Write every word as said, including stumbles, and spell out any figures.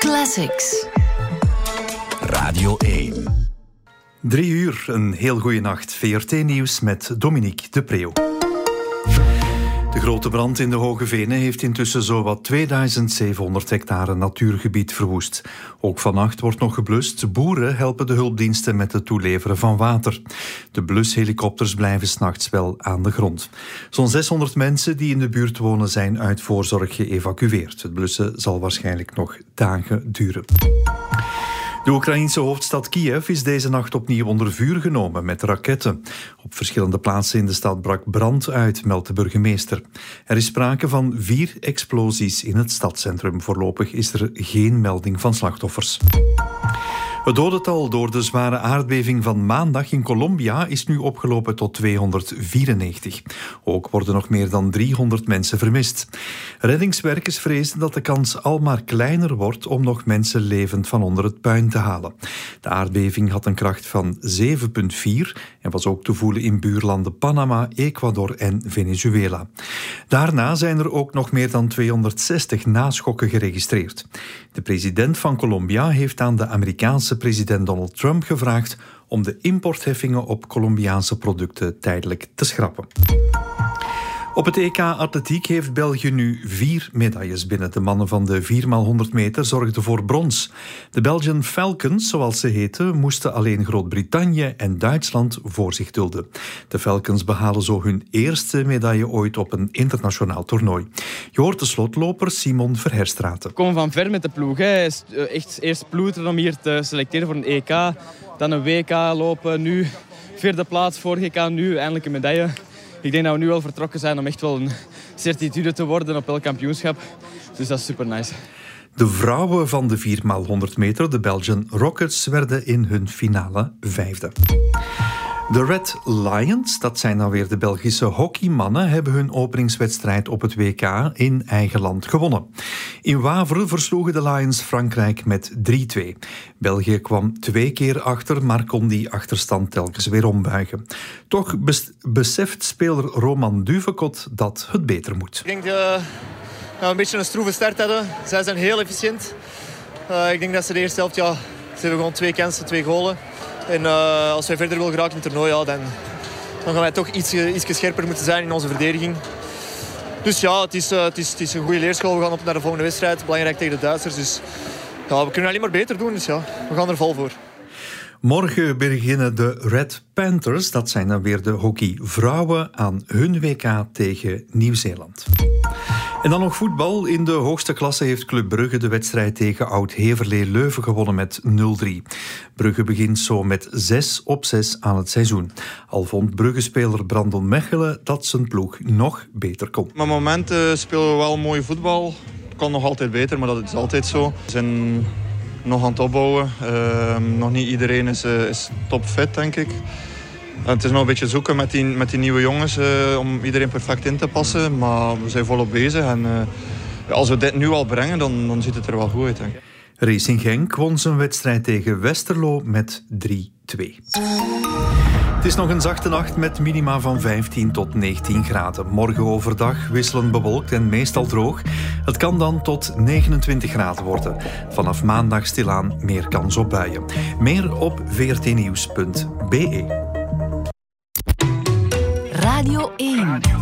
Classics. Radio één. Drie uur, een heel goede nacht. V R T-nieuws met Dominique de Preeuw. De grote brand in de Hoge Venen heeft intussen zowat tweeduizend zevenhonderd hectare natuurgebied verwoest. Ook vannacht wordt nog geblust. Boeren helpen de hulpdiensten met het toeleveren van water. De blushelikopters blijven 's nachts wel aan de grond. Zo'n zeshonderd mensen die in de buurt wonen zijn uit voorzorg geëvacueerd. Het blussen zal waarschijnlijk nog dagen duren. De Oekraïense hoofdstad Kiev is deze nacht opnieuw onder vuur genomen met raketten. Op verschillende plaatsen in de stad brak brand uit, meldt de burgemeester. Er is sprake van vier explosies in het stadscentrum. Voorlopig is er geen melding van slachtoffers. Het dodental door de zware aardbeving van maandag in Colombia is nu opgelopen tot tweehonderdvierennegentig. Ook worden nog meer dan driehonderd mensen vermist. Reddingswerkers vrezen dat de kans al maar kleiner wordt om nog mensen levend van onder het puin te halen. De aardbeving had een kracht van zeven komma vier en was ook te voelen in buurlanden Panama, Ecuador en Venezuela. Daarna zijn er ook nog meer dan tweehonderdzestig naschokken geregistreerd. De president van Colombia heeft aan de Amerikaanse president Donald Trump gevraagd om de importheffingen op Colombiaanse producten tijdelijk te schrappen. Op het E K Atletiek heeft België nu vier medailles binnen. De mannen van de vier maal honderd meter zorgden voor brons. De Belgian Falcons, zoals ze heten, moesten alleen Groot-Brittannië en Duitsland voor zich dulden. De Falcons behalen zo hun eerste medaille ooit op een internationaal toernooi. Je hoort de slotloper Simon Verherstraten. We komen van ver met de ploeg. Hè. Echt eerst ploeteren om hier te selecteren voor een E K. Dan een W K lopen. Nu vierde plaats, vorige K, nu eindelijk een medaille. Ik denk dat we nu wel vertrokken zijn om echt wel een certitude te worden op elk kampioenschap. Dus dat is super nice. De vrouwen van de vier maal honderd meter, de Belgian Rockets, werden in hun finale vijfde. De Red Lions, dat zijn dan weer de Belgische hockeymannen, hebben hun openingswedstrijd op het W K in eigen land gewonnen. In Wavre versloegen de Lions Frankrijk met drie twee. België kwam twee keer achter, maar kon die achterstand telkens weer ombuigen. Toch bes- beseft speler Roman Duvekot dat het beter moet. Ik denk uh, dat we een beetje een stroeve start hadden. Zij zijn heel efficiënt. Uh, ik denk dat ze de eerste helft, ja, ze hebben gewoon twee kansen, twee goalen. En uh, als wij verder willen geraken in het toernooi, ja, dan, dan gaan wij toch iets, iets scherper moeten zijn in onze verdediging. Dus ja, het is, uh, het, is, het is een goede leerschool. We gaan op naar de volgende wedstrijd. Belangrijk tegen de Duitsers. Dus ja, we kunnen alleen maar beter doen. Dus ja, we gaan er vol voor. Morgen beginnen de Red Panthers, dat zijn dan weer de hockeyvrouwen, aan hun W K tegen Nieuw-Zeeland. En dan nog voetbal. In de hoogste klasse heeft Club Brugge de wedstrijd tegen Oud-Heverlee Leuven gewonnen met nul drie. Brugge begint zo met zes op zes aan het seizoen. Al vond Brugge-speler Brandon Mechelen dat zijn ploeg nog beter kon. Op momenten spelen we wel mooi voetbal. Het kan nog altijd beter, maar dat is altijd zo. We zijn nog aan het opbouwen. Uh, nog niet iedereen is, uh, is topfit, denk ik. En het is nog een beetje zoeken met die, met die nieuwe jongens uh, om iedereen perfect in te passen. Maar we zijn volop bezig. En uh, als we dit nu al brengen, dan, dan ziet het er wel goed uit, denk ik. Racing Genk won zijn wedstrijd tegen Westerlo met drie twee. Het is nog een zachte nacht met minima van vijftien tot negentien graden. Morgen overdag wisselend bewolkt en meestal droog. Het kan dan tot negenentwintig graden worden. Vanaf maandag stilaan meer kans op buien. Meer op v r t nieuws punt b e. Radio één.